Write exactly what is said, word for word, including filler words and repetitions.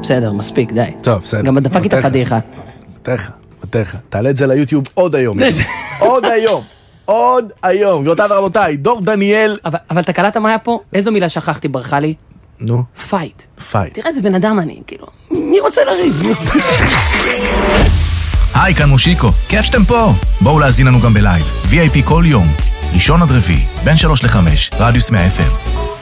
בסדר, מספיק, די. טוב, בסדר. גם דפק איתה פדיחה. מתך, מתך. תעלה את זה ליוטיוב עוד היום. עוד היום. עוד היום. גבירותיי ורבותיי, דור דניאל. אבל אתה קלטת מה היה פה? איזו מילה שכחתי, ברכה לי? נו. פייט. פייט. תראה איזה בן אדם אני, כאילו. מי רוצה לריב? היי, כאן מושיקו. כיף שאתם פה. בואו להזין לנו גם בלייב. וי איי פי כל יום. ראשון עד רביעי, בין שלוש לחמש, רדיוס מאה אף אם.